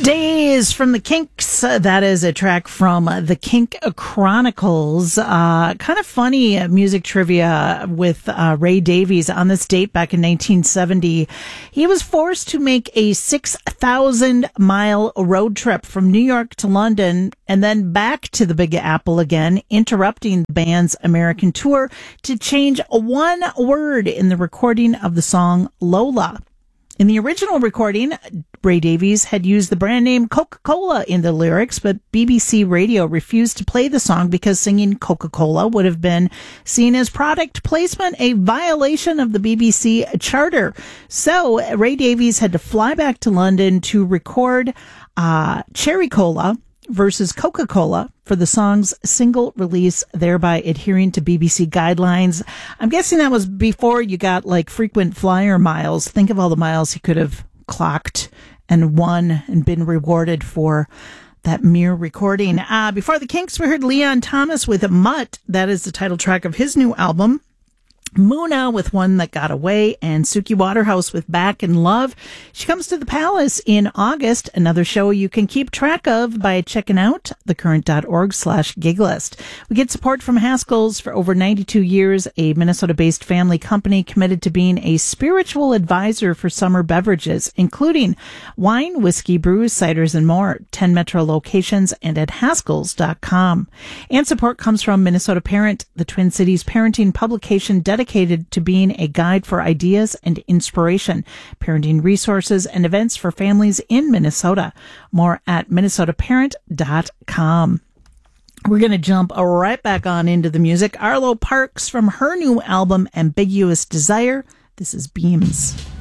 Days from the Kinks. That is a track from the Kink Chronicles. Kind of funny music trivia with Ray Davies on this date back in 1970. He was forced to make a 6,000-mile road trip from New York to London and then back to the Big Apple again, interrupting the band's American tour to change one word in the recording of the song Lola. In the original recording, Ray Davies had used the brand name Coca-Cola in the lyrics, but BBC Radio refused to play the song because singing Coca-Cola would have been seen as product placement, a violation of the BBC charter. So Ray Davies had to fly back to London to record Cherry Cola versus Coca-Cola for the song's single release, thereby adhering to BBC guidelines. I'm guessing that was before you got like frequent flyer miles. Think of all the miles he could have clocked and won and been rewarded for that mere recording. Before the Kinks, we heard Leon Thomas with Mutt. That is the title track of his new album. Muna with One That Got Away, and Suki Waterhouse with Back in Love. She comes to the Palace in August, another show you can keep track of by checking out thecurrent.org/giglist. We get support from Haskell's for over 92 years, a Minnesota-based family company committed to being a spiritual advisor for summer beverages, including wine, whiskey, brews, ciders, and more. 10 metro locations and at haskells.com. And support comes from Minnesota Parent, the Twin Cities parenting publication dedicated to being a guide for ideas and inspiration, parenting resources, and events for families in Minnesota. More at minnesotaparent.com. We're going to jump right back on into the music. Arlo Parks from her new album, Ambiguous Desire. This is Beams.